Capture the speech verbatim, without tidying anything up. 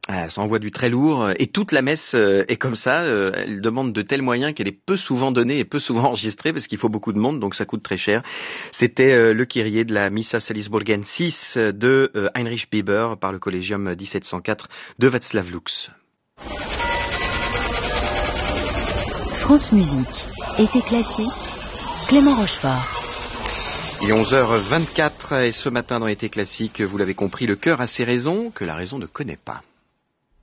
Ah, ça envoie du très lourd et toute la messe est comme ça. Elle demande de tels moyens qu'elle est peu souvent donnée et peu souvent enregistrée parce qu'il faut beaucoup de monde, donc ça coûte très cher. C'était le Kyrie de la Missa Salisburgensis de Heinrich Bieber par le Collegium dix-sept cent quatre de Václav Lux. France Musique, été classique, Clément Rochefort. Il est onze heures vingt-quatre et ce matin dans Été classique, vous l'avez compris, le cœur a ses raisons que la raison ne connaît pas.